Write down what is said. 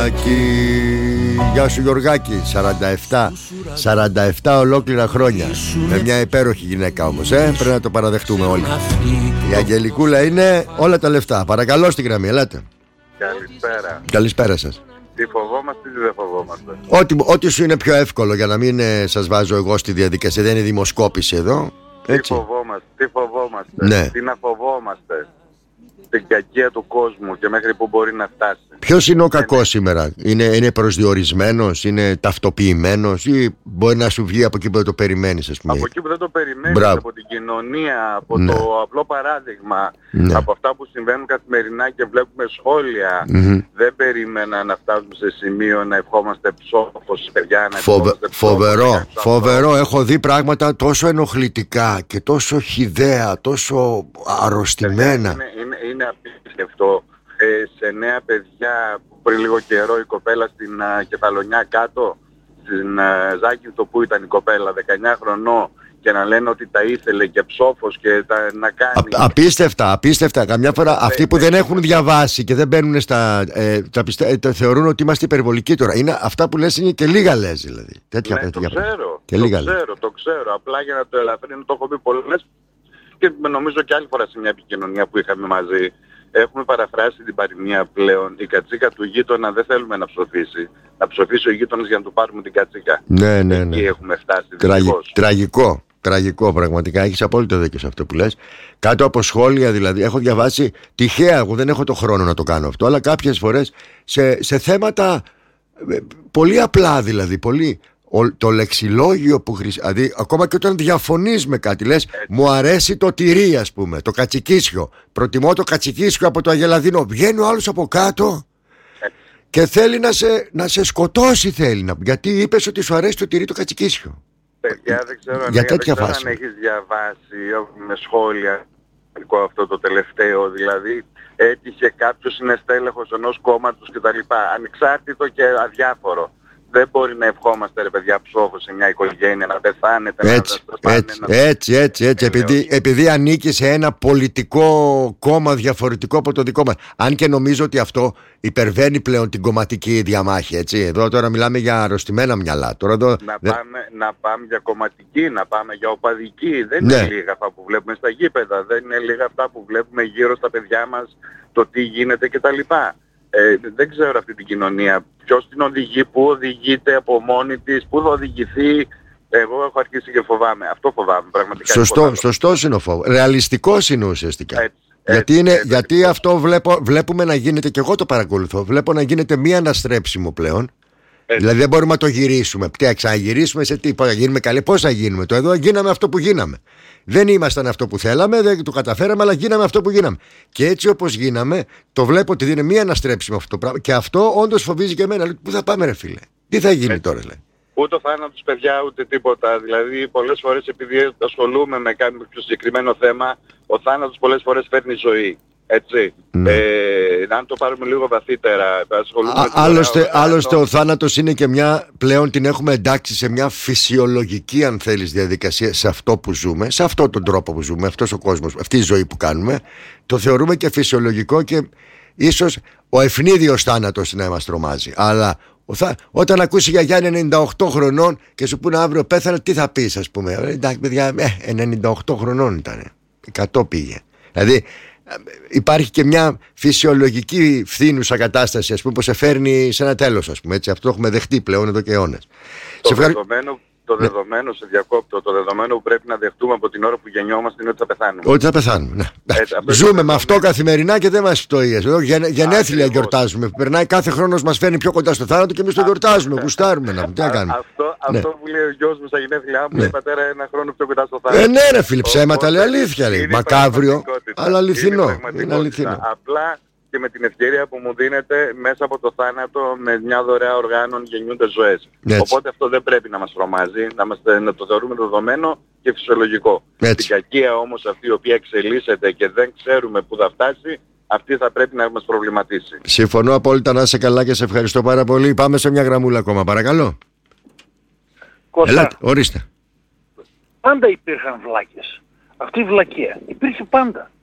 Γιωργάκη. Γεια σου Γιωργάκη. 47 ολόκληρα χρόνια. Με μια υπέροχη γυναίκα όμως, πρέπει να το παραδεχτούμε όλοι. Η Αγγελικούλα είναι όλα τα λεφτά. Παρακαλώ στην γραμμή, ελάτε. Καλησπέρα. Καλησπέρα σας. Τι φοβόμαστε, τι δεν φοβόμαστε. Ό,τι σου είναι πιο εύκολο, για να μην σας βάζω εγώ στη διαδικασία. Δεν είναι δημοσκόπηση εδώ. Έτσι. Τι φοβόμαστε, Ναι. τι να φοβόμαστε. Την κακία του κόσμου και μέχρι που μπορεί να φτάσει. Ποιος είναι ο κακός σήμερα? Είναι προσδιορισμένος, είναι ταυτοποιημένος, ή μπορεί να σου βγει από εκεί που δεν το περιμένεις, ας πούμε? Από εκεί που δεν το περιμένεις, από την κοινωνία, από Ναι. το απλό παράδειγμα, Ναι. από αυτά που συμβαίνουν καθημερινά και βλέπουμε σχόλια. Δεν περίμενα να φτάσουμε σε σημείο να ευχόμαστε ψόφος, παιδιά, να ευχόμαστε Φοβερό. Έχω δει πράγματα τόσο ενοχλητικά και τόσο χυδαία, τόσο αρρωστημένα. Είναι απίστευτο. Σε νέα παιδιά, πριν λίγο καιρό η κοπέλα στην Κεφαλονιά κάτω, στην Ζάκυνθο που ήταν η κοπέλα, 19 χρονών, και να λένε ότι τα ήθελε και ψόφος και να κάνει... Απίστευτα. Καμιά φορά αυτοί που δεν έχουν διαβάσει και δεν μπαίνουν θεωρούν ότι είμαστε υπερβολικοί τώρα. Είναι, αυτά που λες είναι και λίγα λες, δηλαδή. Τέτοια παιδιά. Το ξέρω. Απλά για να το ελαφρύνω, το έχω πει πολλές και νομίζω και άλλη φορά σε μια επικοινωνία που είχαμε μαζί. Έχουμε παραφράσει την παροιμία πλέον. Η κατσίκα του γείτονα δεν θέλουμε να ψοφήσει. Να ψοφήσει ο γείτονας για να του πάρουμε την κατσίκα. Ναι. Εκεί έχουμε φτάσει δυστυχώς. Τραγικό, πραγματικά. Έχεις απόλυτο δίκιο σε αυτό που λες. Κάτω από σχόλια, δηλαδή, έχω διαβάσει τυχαία. Εγώ δεν έχω το χρόνο να το κάνω αυτό, αλλά κάποιες φορές σε θέματα πολύ απλά, δηλαδή, το λεξιλόγιο που δηλαδή, ακόμα και όταν διαφωνείς με κάτι, λες μου αρέσει το τυρί, ας πούμε, το κατσικίσιο. Προτιμώ το κατσικίσιο από το αγελαδινό. Βγαίνει ο άλλος από κάτω και θέλει να σε σκοτώσει, γιατί είπες ότι σου αρέσει το τυρί το κατσικίσιο. Παιδιά, δεν ξέρω αν έχεις διαβάσει με σχόλια αυτό το τελευταίο, δηλαδή έτυχε κάποιος είναι στέλεχος ενός κόμματος κτλ. Ανεξάρτητο και αδιάφορο. Δεν μπορεί να ευχόμαστε, ρε παιδιά, ψόφο σε μια οικογένεια, να πεθάνετε. Έτσι. Επειδή ανήκει σε ένα πολιτικό κόμμα διαφορετικό από το δικό μας. Αν και νομίζω ότι αυτό υπερβαίνει πλέον την κομματική διαμάχη, έτσι. Εδώ τώρα μιλάμε για αρρωστημένα μυαλά. Τώρα εδώ... να πάμε για κομματική, να πάμε για οπαδική. Δεν είναι λίγα αυτά που βλέπουμε στα γήπεδα. Δεν είναι λίγα αυτά που βλέπουμε γύρω στα παιδιά μας, το τι γίνεται κτλ. Δεν ξέρω αυτή την κοινωνία ποιος την οδηγεί, πού οδηγείται από μόνη της, πού θα οδηγηθεί. Εγώ έχω αρχίσει και φοβάμαι. Αυτό φοβάμαι πραγματικά. Σωστός είναι ο φόβος. Ρεαλιστικός είναι ουσιαστικά. Γιατί αυτό βλέπουμε να γίνεται, και εγώ το παρακολουθώ. Βλέπω να γίνεται μη αναστρέψιμο πλέον. Δηλαδή δεν μπορούμε να το γυρίσουμε. Τι, ξαναγυρίσουμε σε τι, πώς θα γίνουμε καλοί, πώς θα γίνουμε. Εδώ γίναμε αυτό που γίναμε. Δεν ήμασταν αυτό που θέλαμε, δεν το καταφέραμε, αλλά γίναμε αυτό που γίναμε. Και έτσι όπως γίναμε, το βλέπω ότι είναι μία αναστρέψιμο αυτό το πράγμα. Και αυτό όντως φοβίζει και εμένα. Πού θα πάμε, ρε φίλε? Τι θα γίνει τώρα, λέει? Ούτε θάνατος, παιδιά, ούτε τίποτα. Δηλαδή, πολλές φορές, επειδή ασχολούμαι με κάποιο πιο συγκεκριμένο θέμα, ο θάνατος πολλές φορές φέρνει ζωή. Έτσι. Αν το πάρουμε λίγο βαθύτερα, άλλωστε ο θάνατος είναι και μια, πλέον την έχουμε εντάξει σε μια φυσιολογική, αν θέλεις, διαδικασία, σε αυτό που ζούμε, σε αυτόν τον τρόπο που ζούμε, αυτός ο κόσμος, αυτή η ζωή που κάνουμε, το θεωρούμε και φυσιολογικό, και ίσως ο ευνίδιος θάνατος να μας τρομάζει. Αλλά όταν ακούσει για Γιάννη 98 χρονών και σου πούνε αύριο πέθανε, τι θα πεις, ας πούμε? Εντάξει, παιδιά, 98 χρονών ήταν, 100 πήγε. Δηλαδή υπάρχει και μια φυσιολογική φθήνουσα κατάσταση, ας πούμε, που σε φέρνει σε ένα τέλος, ας πούμε, έτσι. Αυτό έχουμε δεχτεί πλέον εδώ και αιώνες. Το δεδομένο, σε διακόπτω, το δεδομένο που πρέπει να δεχτούμε από την ώρα που γεννιόμαστε είναι ότι θα πεθάνουμε. Ότι θα πεθάνουμε, ναι. Ζούμε με αυτό καθημερινά και δεν μας φτωεί. Γενέθλια γιορτάζουμε. Περνάει κάθε χρόνος, μας φέρνει πιο κοντά στο θάνατο και εμείς το γιορτάζουμε. Γουστάρουμε να τι να κάνουμε. Αυτό που λέει ο γιος μου στα γενέθλιά μου, λέει πατέρα, ένα χρόνο πιο κοντά στο θάνατο. Ναι, ρε φίλε, ψέματα, λέει, αλήθεια, λέει. Μακάβριο, αλλά αληθινό. Απλά και με την ευκαιρία που μου δίνεται, μέσα από το θάνατο, με μια δωρεά οργάνων γεννιούνται ζωές. Οπότε αυτό δεν πρέπει να μας τρομάζει, να το θεωρούμε δεδομένο και φυσιολογικό. Την κακία όμως αυτή η οποία εξελίσσεται και δεν ξέρουμε πού θα φτάσει, αυτή θα πρέπει να μας προβληματίσει. Συμφωνώ απόλυτα, να είσαι καλά και σε ευχαριστώ πάρα πολύ. Πάμε σε μια γραμμούλα ακόμα, παρακαλώ. Ελάτε, ορίστε. Πάντα υπήρχαν βλάκες. Αυτή η βλακεία υπήρχε πάντα.